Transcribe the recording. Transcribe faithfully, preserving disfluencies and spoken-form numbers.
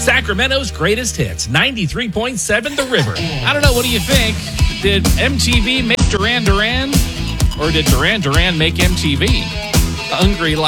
Sacramento's greatest hits, ninety-three point seven The River. I don't know, what do you think? Did M T V make Duran Duran? Or did Duran Duran make M T V? Hungry like